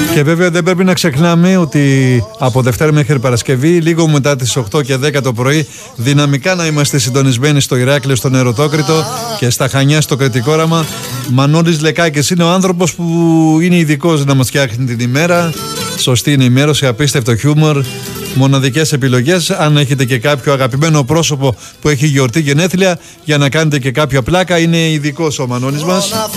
Και βέβαια δεν πρέπει να ξεχνάμε ότι από Δευτέρα μέχρι Παρασκευή, λίγο μετά τις 8 και 10 το πρωί, δυναμικά να είμαστε συντονισμένοι στο Ηράκλειο, στον Ερωτόκριτο και στα Χανιά, στο Κρητικό Όραμα. Μανώλης Λεκάκης είναι ο άνθρωπος που είναι ειδικός να μας φτιάχνει την ημέρα. Σωστή ενημέρωση, απίστευτο χιούμορ, μοναδικές επιλογές. Αν έχετε και κάποιο αγαπημένο πρόσωπο που έχει γιορτή, γενέθλια, για να κάνετε και κάποια πλάκα, είναι ειδικός ο Μανώλης μας.